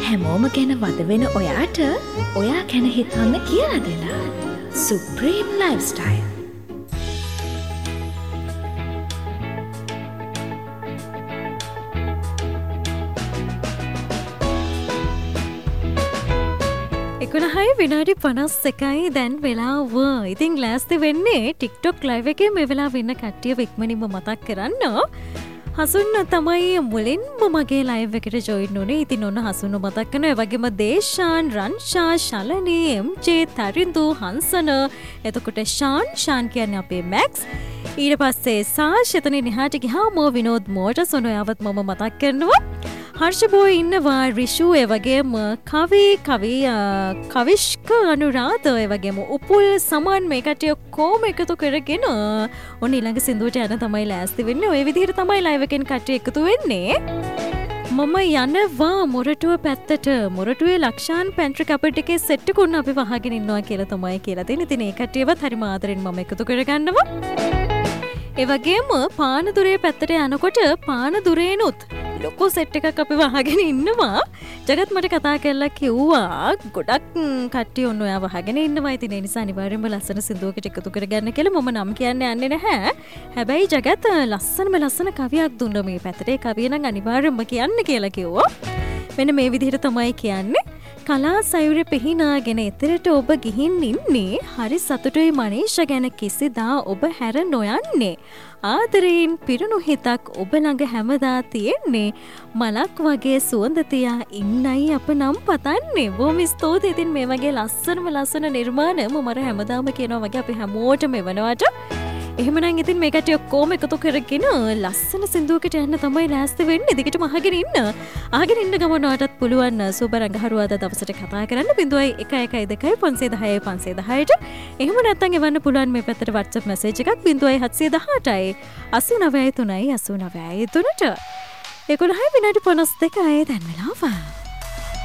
හැමෝම ගැන වද වෙන ඔයාට ඔයා ගැන හිතන්න කියලා දෙන සුප්‍රීම් ලයිෆ්ස්ටයිල්. එකොළහයි විනාඩි 51යි දැන් වෙලාව. ඉතින් ලෑස්ති වෙන්නේ ටික්ටොක් ලයිව් එකේ මේ වෙලාව ඉන්න කට්ටිය ඉක්මනින්ම මතක් කරන්න. හසුන්න තමයි මුලින්ම මගේ ලයිව් එකට ජොයින් වුණේ. ඉතින් ඔන්න හසුන්න මතක් කරනවා. ඒ වගේම දේශාන්, රන්ෂා, ශලනී, එම්.ජේ, තරිඳු, හංසන, එතකොට ශාන් කියන්නේ අපේ මැක්ස්. ඊට පස්සේ සාෂ් එතනින් එහාට ගියාම විනෝද් මෝටස් ඔයාවත් මම මතක් කරනවා. හර්ෂබෝයි ඉන්නවා, රිෂු, ඒ වගේම කවිෂ්ක, අනුරාධ, ඒ වගේම උපුල්, සමන් මේ කට්ටිය කොහොම එකතු කරගෙන ඔන්න ඊළඟ සින්දුවට යන තමයි ලෑස්ති වෙන්නේ. ඔය විදිහට තමයි ලයිව් එකෙන් කට්ටිය එකතු වෙන්නේ. මම යනවා මොරටුව පැත්තට. මොරටුවේ ලක්ෂාන් පැන්ට්‍රි කැපට් එකේ සෙට් එක උන්න අපි වහගෙන ඉන්නවා කියලා තමයි කියලා තියෙන්නේ. ඉතින් ඒ කට්ටියවත් හරිම ආදරෙන් මම එකතු කරගන්නවා. ඒ වගේම පානදුරේ පැත්තට යනකොට පානදුරේනුත් ලොකු සෙට් එකක් අපි වහගෙන ඉන්නවා. ජගත් මට කතා කරලා කිව්වා ගොඩක් කට්ටිය ඔන්න ඔයා වහගෙන ඉන්නවා. ඉතින් ඒ නිසා අනිවාර්යෙන්ම ලස්සන සින්දුවකට එකතු කරගන්න කියලා මම නම් කියන්නේ යන්නේ නැහැ. හැබැයි ජගත් ලස්සන කවියක් දුන්නා මේ පැත්තට. ඒ කවිය නම් අනිවාර්යෙන්ම කියන්න කියලා කිව්වා. මෙන්න මේ විදිහට තමයි කියන්නේ. කලා සයුරේ පිහිනාගෙන එතරට ඔබ ගිහින් ඉන්නේ. හරි සතුටුයි මනීෂා ගැන කිසිදා ඔබ හැර නොයන්නේ. ආදරයෙන් පිරුණු හිතක් ඔබ ළඟ හැමදා තියෙන්නේ. මලක් වගේ සුවඳ තියා ඉන්නයි අප නම් පතන්නේ. බොහොම ස්තුතියි. ඉතින් මේ වගේ ලස්සන නිර්මාණ මම හැමදාම කියනවා වගේ අපි හැමෝටම එවනවාට. එහෙමනම් ඉතින් මේ කට්ටිය ඔක්කොම එකතු කරගෙන ලස්සන සින්දුවකට යන්න තමයි ලෑස්ති වෙන්නේ. දිගටම අහගෙන ඉන්න. අහගෙන ඉන්න ගමන ඔයාටත් පුළුවන් සුබ රංගහරුවාදා දවසට කතා කරන්න 0112 510 510ට. එහෙම නැත්නම් එවන්න පුළුවන් මේ පැත්තට WhatsApp message එකක් 0718 89 3 89 3ට. 11 විනාඩි 52යි දැන් වෙලාව.